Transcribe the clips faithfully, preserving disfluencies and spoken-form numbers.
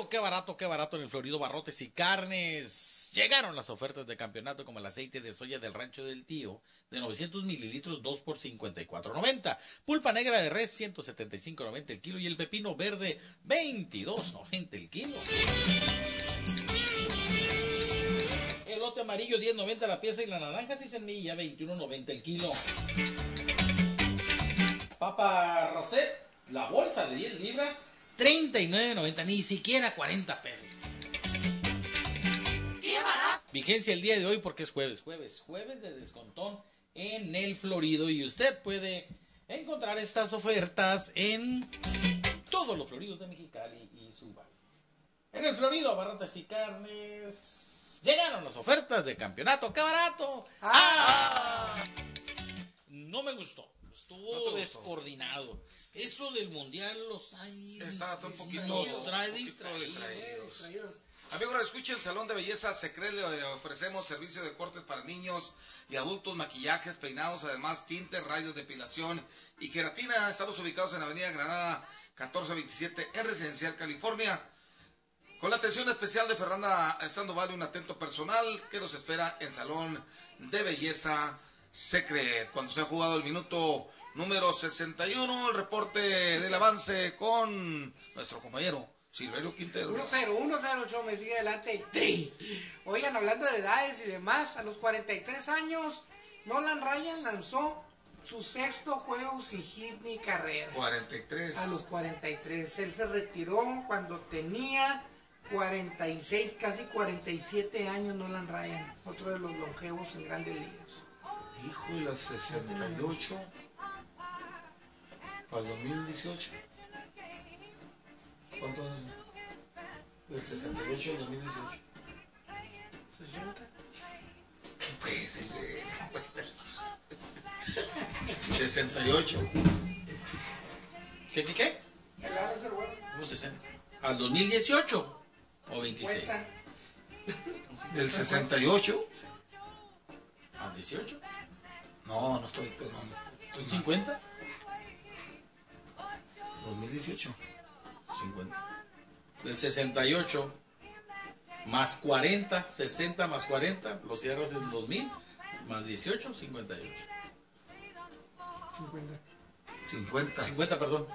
barato, qué barato, qué barato en el Florido Barrotes y Carnes. Llegaron las ofertas de campeonato como el aceite de soya del Rancho del Tío de novecientos mililitros, dos por cincuenta y cuatro noventa. Pulpa negra de res, ciento setenta y cinco noventa el kilo. Y el pepino verde, veintidós noventa el kilo. Elote amarillo, diez noventa la pieza. Y la naranja sin semilla, veintiuno noventa el kilo. Papa Roset, la bolsa de diez libras, treinta y nueve noventa, ni siquiera cuarenta pesos. ¡Qué barato! Vigencia el día de hoy porque es jueves, jueves, jueves de descontón en el Florido. Y usted puede encontrar estas ofertas en todos los Floridos de Mexicali y su valle. En el Florido, Barrotes y Carnes, llegaron las ofertas de campeonato. ¡Qué barato! ¡Ah! No me gustó. Estuvo no descoordinado. Eso del mundial los hay. Está un poquito, nos trae un poquito distraídos. distraídos. distraídos. Amigos, escuchen, Salón de Belleza Secret, le ofrecemos servicio de cortes para niños y adultos, maquillajes, peinados, además tintes, rayos, depilación y queratina. Estamos ubicados en Avenida Granada catorce veintisiete en Residencial, California. Con la atención especial de Fernanda Sandoval, un atento personal que nos espera en Salón de Belleza Secret. Cuando se ha jugado el minuto número sesenta y uno, el reporte del avance con nuestro compañero Silverio Quintero. uno cero, uno cero, yo me sigue adelante. ¡Tri! Oigan, hablando de edades y demás, a los cuarenta y tres años, Nolan Ryan lanzó su sexto juego sin hit ni carrera. cuarenta y tres. A los cuarenta y tres. Él se retiró cuando tenía cuarenta y seis, casi cuarenta y siete años, Nolan Ryan, otro de los longevos en Grandes Ligas. Hijo de las sesenta y ocho para el dos mil dieciocho. ¿Cuántos años? Del sesenta y ocho al dos mil dieciocho. ¿sesenta? Pues, el sesenta y ocho. ¿Qué, qué, qué? El lado es el bueno. ¿Cómo sesenta? ¿Al dos mil dieciocho o veintiséis? cincuenta. ¿Del sesenta y ocho? ¿Al dieciocho? No, no estoy. No, estoy ¿cincuenta? dos mil dieciocho. cincuenta. Del sesenta y ocho más cuarenta, sesenta más cuarenta, lo cierras en dos mil, más dieciocho, cincuenta y ocho. cincuenta. cincuenta. cincuenta, perdón.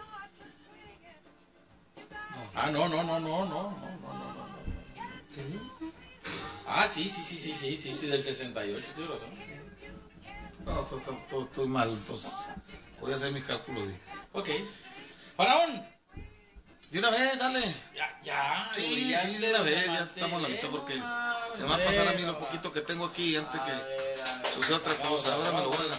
No. Ah, no, no, no, no, no, no, no, no, no. ¿Sí? Ah, sí, sí, sí, sí, sí, sí, sí, del sesenta y ocho, tienes razón. No, estoy mal, entonces voy a hacer mis cálculos. Ok. Faraón. De una vez, dale. Ya, ya. Sí, ya sí, de una vez, ya estamos a la mitad porque no, se me va a pasar a mí lo poquito que tengo aquí antes a que ver, a ver, suceda otra cosa. Ahora me lo voy a...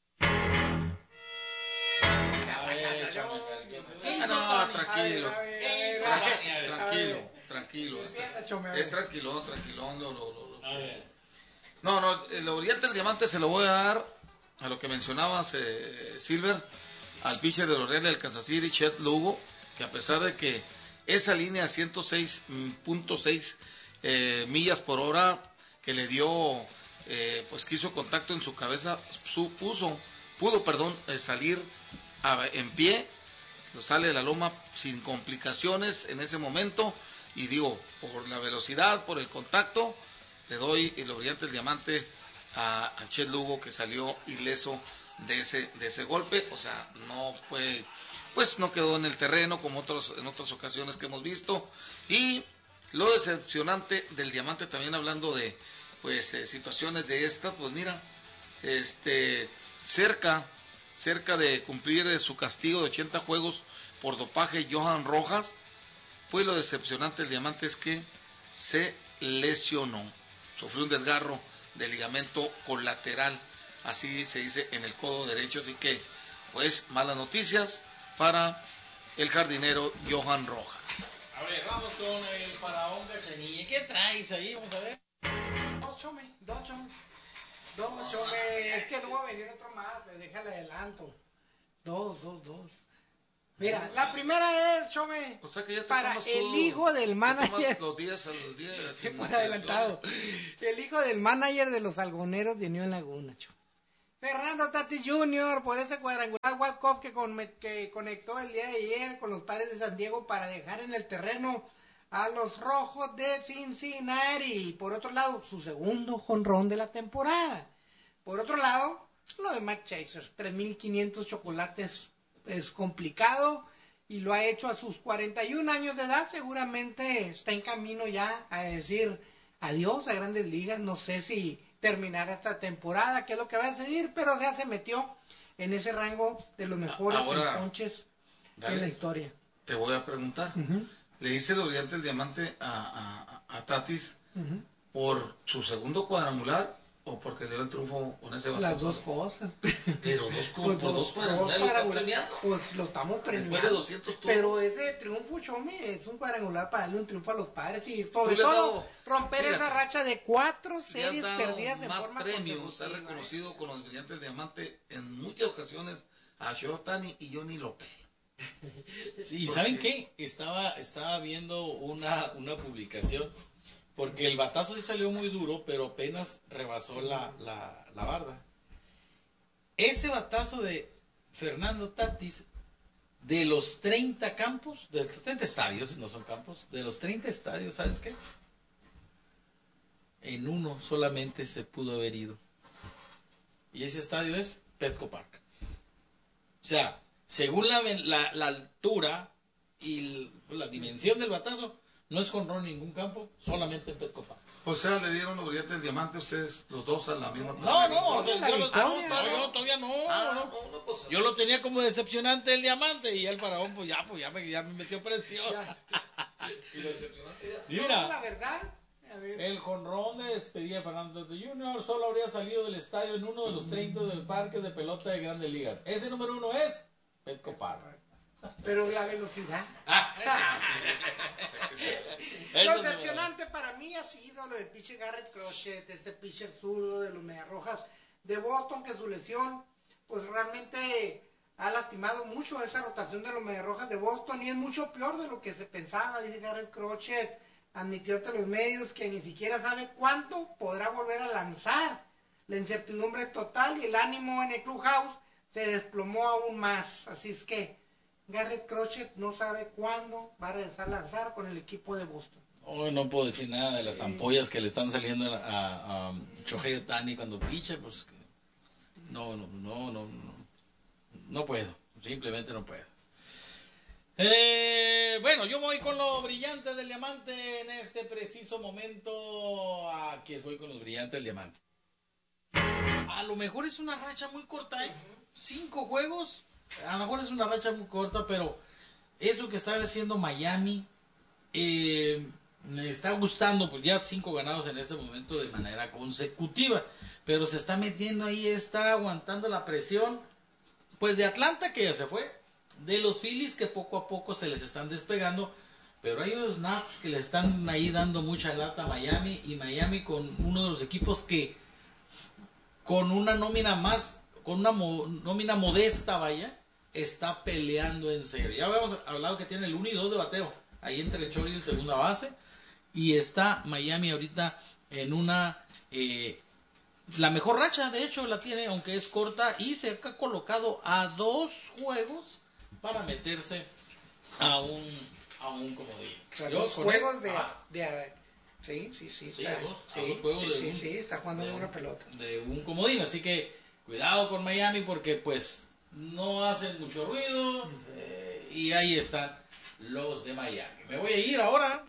A ver, chamaca, ¿qué hizo Ah, no, Tony? tranquilo. ¿Qué hizo Tra- Tony? A ver, Tranquilo, tranquilo. Bien, está- Chome, a Es ver. tranquilón, tranquilón. Lo, lo, lo, lo. a ver. No, no, el brillante del diamante se lo voy a dar a lo que mencionabas, eh, Silver, al pitcher de los Reales del Kansas City, Chet Lugo, que a pesar de que esa línea ciento seis punto seis eh, millas por hora que le dio, eh, pues que hizo contacto en su cabeza, su, puso, pudo, perdón, eh, salir a, en pie, sale de la loma sin complicaciones en ese momento, y digo, por la velocidad, por el contacto, le doy el brillante del diamante a, a Chet Lugo, que salió ileso de ese, de ese golpe. O sea, no fue, pues no quedó en el terreno como otros, en otras ocasiones que hemos visto. Y lo decepcionante del diamante, también hablando de pues eh, situaciones de estas, pues mira, este cerca, cerca de cumplir eh, su castigo de ochenta juegos por dopaje, Johan Rojas, pues lo decepcionante del diamante es que se lesionó, sufrió un desgarro de ligamento colateral, así se dice en el codo derecho, así que pues malas noticias para el jardinero Johan Rojas. A ver, vamos con el faraón Cachanilla. ¿Qué traes ahí? Vamos a ver. Dos chome, dos chome. Dos chome. Es que no va a venir otro más, pues déjale adelanto. Dos, dos, dos. Mira, la primera es, chome, O sea que ya te para tomas el todo- hijo del te manager. tomas los días al día. Sí, sin por adelantado. El hijo del manager de los algoneros de Unión Laguna, chome. Fernando Tatis junior, por ese cuadrangular walk-off que, con, que conectó el día de ayer con los Padres de San Diego para dejar en el terreno a los Rojos de Cincinnati. Por otro lado, su segundo jonrón de la temporada. Por otro lado, lo de Max Scherzer, tres mil quinientos chocolates es complicado y lo ha hecho a sus cuarenta y un años de edad. Seguramente está en camino ya a decir adiós a Grandes Ligas. No sé si terminará esta temporada, qué es lo que va a decidir, pero ya se metió en ese rango de los mejores Ahora, ponches dale, en la historia. Te voy a preguntar. Uh-huh. Le hice el brillante el diamante a, a, a Tatis uh-huh. por su segundo cuadrangular o porque le dio el triunfo con ese batazo. Las dos cosas. Pero dos, pues por dos cuadrangulares lo estamos premiando. Pues lo estamos premiando. Después de doscientos pero ese triunfo, Chome, es un cuadrangular para darle un triunfo a los Padres y sobre todo dado, romper fíjate, esa racha de cuatro series perdidas en forma premios, se ha reconocido eh. con los brillantes del diamante en muchas ocasiones a Shohei y yo ni lo pego. Sí, ¿saben qué? Estaba, estaba viendo una, una publicación, porque el batazo sí salió muy duro, pero apenas rebasó la, la, la barda. Ese batazo de Fernando Tatis, de los treinta campos, de los treinta estadios, no son campos, de los treinta estadios, ¿sabes qué? En uno solamente se pudo haber ido. Y ese estadio es Petco Park. O sea, según la, la, la altura y la dimensión del batazo, no es jonrón en ningún campo, solamente en Petco Park. O sea, le dieron los brillantes del diamante a ustedes, los dos a la misma No, no, o sea, yo, lo, ah, no, yo todavía no. Ah, no, no, no pues, yo lo tenía como decepcionante el diamante y el faraón, pues ya, pues ya me, ya me metió presión. Y lo decepcionante ya. Mira, no, la verdad, a ver. El jonrón de despedida de Fernando Tatis junior solo habría salido del estadio en uno de los treinta del parque de pelota de Grandes Ligas. Ese número uno es Petco Park. Pero la velocidad. Lo decepcionante para mí ha sido lo del pitcher Garrett Crochet, este pitcher zurdo de los Mediarrojas de Boston, que su lesión pues realmente ha lastimado mucho esa rotación de los Mediarrojas de Boston y es mucho peor de lo que se pensaba. Dice Garrett Crochet, admitió ante los medios que ni siquiera sabe cuánto podrá volver a lanzar. La incertidumbre es total y el ánimo en el clubhouse se desplomó aún más. Así es que Garrett Crochet no sabe cuándo va a regresar a lanzar con el equipo de Boston. Hoy no puedo decir nada de las sí. ampollas que le están saliendo a, a, a Shohei Ohtani cuando picha, pues no, no, no, no, no, no puedo, simplemente no puedo. Eh, bueno, yo voy con los brillantes del diamante en este preciso momento. Aquí voy con los brillantes del diamante. A lo mejor es una racha muy corta, ¿eh? Cinco juegos. A lo mejor es una racha muy corta, pero eso que está haciendo Miami eh, me está gustando, pues ya cinco ganados en este momento de manera consecutiva, pero se está metiendo ahí, está aguantando la presión, pues de Atlanta que ya se fue, de los Phillies que poco a poco se les están despegando, pero hay unos Nats que le están ahí dando mucha lata a Miami, y Miami con uno de los equipos que con una nómina más, con una mo, nómina modesta, vaya, está peleando en serio. Ya habíamos hablado que tiene el uno y dos de bateo, ahí entre el short y el segunda base, y está Miami ahorita en una, eh, la mejor racha, de hecho la tiene, aunque es corta, y se ha colocado a dos juegos para meterse a un, a un comodín. O sea, dos juegos el, de, ah, de, de, sí, sí, sí, sí, está, dos, sí, dos juegos sí, de sí, un, sí, está jugando de una pelota. De un comodín, así que cuidado con Miami porque pues no hacen mucho ruido eh, y ahí están los de Miami. Me voy a ir ahora.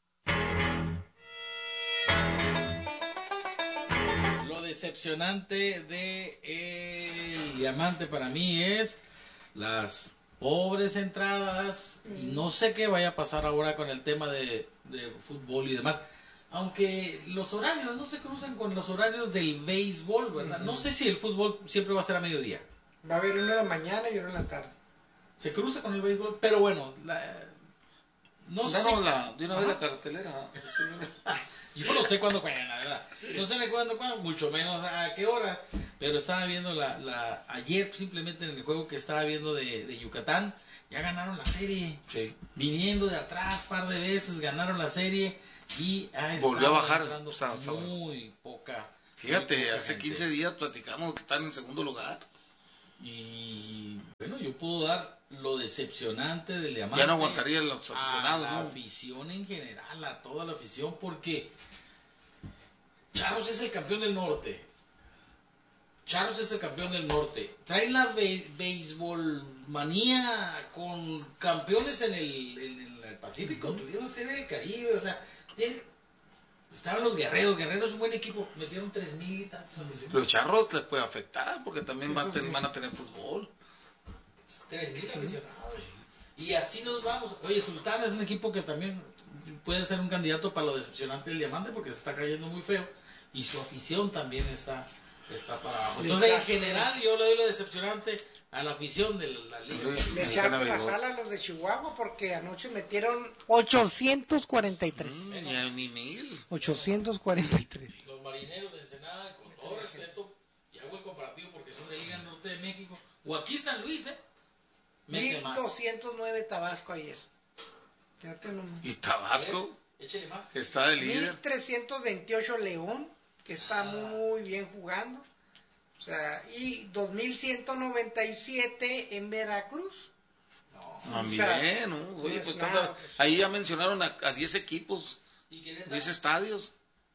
Lo decepcionante de el diamante para mí es las pobres entradas. Y no sé qué vaya a pasar ahora con el tema de, de fútbol y demás. Aunque los horarios no se cruzan con los horarios del béisbol, ¿verdad? No sé si el fútbol siempre va a ser a mediodía. Va a haber uno en la mañana y uno en la tarde. Se cruza con el béisbol, pero bueno, la, no sé. No, la, de una vez la cartelera. Yo no sé cuándo juegan, la verdad. No sé cuándo juegan, mucho menos a qué hora. Pero estaba viendo la, la ayer simplemente en el juego que estaba viendo de, de Yucatán, ya ganaron la serie. Sí. Viniendo de atrás par de veces, ganaron la serie y ha volvió a bajar. O sea, muy poca. Fíjate, muy poca hace gente. quince días platicamos que están en segundo lugar. Y bueno, yo puedo dar lo decepcionante del Diamante. Ya no aguantaría los aficionados, a la ¿no? afición en general, a toda la afición, porque Charros es el campeón del norte. Charros es el campeón del norte. Trae la be béisbol manía con campeones en el, en el Pacífico, uh-huh. Tuvieron ser en el Caribe, o sea, tiene, estaban los Guerreros. Guerreros es un buen equipo, metieron tres mil y tantos aficionados. Los Charros les puede afectar porque también van, ten, van a tener fútbol. tres mil aficionados. Y así nos vamos. Oye, Sultana es un equipo que también puede ser un candidato para lo decepcionante del Diamante porque se está cayendo muy feo. Y su afición también está, está para abajo. Entonces, en general, yo le doy lo decepcionante a la afición de la liga. Le echaron la sala a los de Chihuahua porque anoche metieron ochocientos cuarenta y tres. Mm, ya ni mil. ochocientos cuarenta y tres. Los Marineros de Ensenada, con todo respeto, y hago el comparativo porque son de Liga Norte de México. O aquí San Luis, ¿eh? mil doscientos nueve Tabasco ayer. Fíjate nomás. ¿Y Tabasco? Échale más. Está de líder. mil trescientos veintiocho León, que está ah. muy bien jugando. O sea, y dos mil ciento noventa y siete en Veracruz. No, también, o sea, ¿no? Oye, pues, nada, a, pues ahí ya mencionaron a, a diez equipos, diez estadios.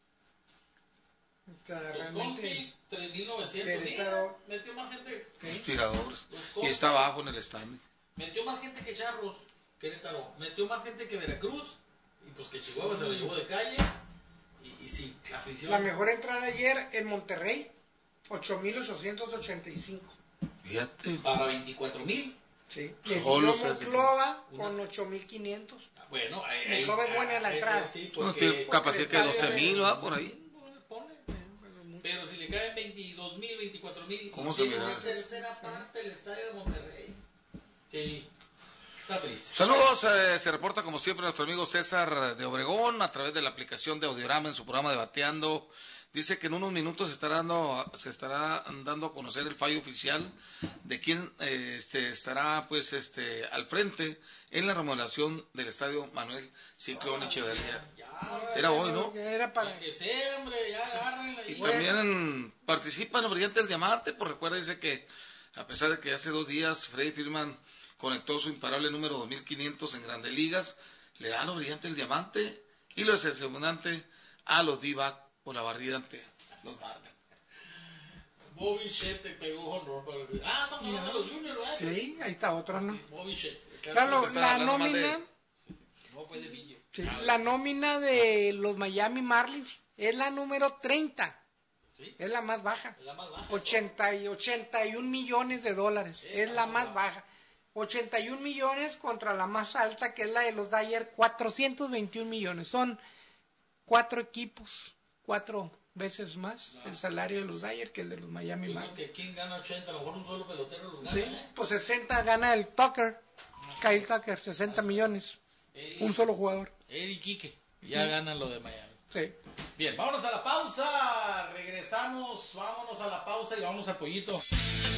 O sea, realmente tres mil novecientos, mira, metió más gente. Los tiradores. Los y está abajo en el stand. Metió más gente que Charros, Querétaro. Metió más gente que Veracruz. Y pues que Chihuahua se lo llevó de calle. Y, y sí, la afición. La mejor entrada ayer en Monterrey, ocho mil ochocientos ochenta y cinco. Fíjate. Para veinticuatro mil. Sí. Solo Monclova con ocho mil quinientos. Bueno, ahí, Monclova es buena en la entrada. Sí, porque, no, tiene capacidad que doce mil, ¿va? Por ahí. Pone. Pero si le caen veintidós mil, veinticuatro mil, ¿cómo se mira? Una tercera parte del estadio de Monterrey. Sí. Está triste. Saludos, eh, se reporta como siempre nuestro amigo César de Obregón a través de la aplicación de Audiorama en su programa de Bateando. Dice que en unos minutos se estará dando, se estará dando a conocer el fallo oficial de quién eh, este, estará pues este al frente en la remodelación del estadio Manuel Ciclón Echeverría. Era hoy, ¿no? Era para que sea, hombre, ya agárrenla. Y también participa en el Brillante del Diamante, pues recuerda, dice que a pesar de que hace dos días Freddy Freeman conectó su imparable número dos mil quinientos en Grandes Ligas, le dan lo brillante el diamante y lo decepcionante a los D-back por la barrida ante los Marlins. Bobby Chet te pegó honor para el... Ah, estamos hablando de los Juniors, ¿verdad? Sí, ahí está otro, ¿no? Bobby Chet. Claro, la nómina... De... No fue de Villa. Sí, ah, la nómina de los Miami Marlins es la número treinta. ¿Sí? Es la más baja. Es la más baja. ochenta y ochenta y un millones de dólares. Es, es la más baja. baja. ochenta y un millones contra la más alta, que es la de los Dodgers, cuatrocientos veintiún millones. Son cuatro equipos, cuatro veces más no. el salario de los Dodgers que el de los Miami Marlins. Que ¿quién gana ochenta? A lo mejor un solo pelotero los gana. Sí, ¿eh? Pues sesenta gana el Tucker, Kyle Tucker, sesenta millones. Eddie, un solo jugador. Eddie Quique, ya sí. Gana lo de Miami. Sí. Bien, vámonos a la pausa. Regresamos, vámonos a la pausa y vámonos a Pollito.